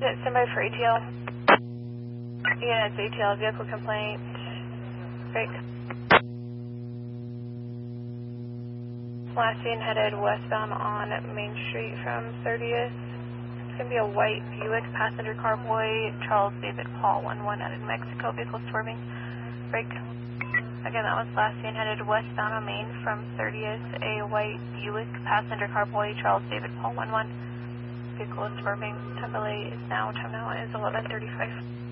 Somebody for ATL. Yeah, it's ATL vehicle complaint. Break. Last seen headed westbound on Main Street from 30th. It's going to be a white Buick passenger car boy, Charles David Paul 11 out of New Mexico, vehicle swerving. Break. Again, that was last seen headed westbound on Main from 30th, a white Buick passenger car boy, Charles David Paul 11. Vehicle is swerving. Time delay is now, time now is 11:35.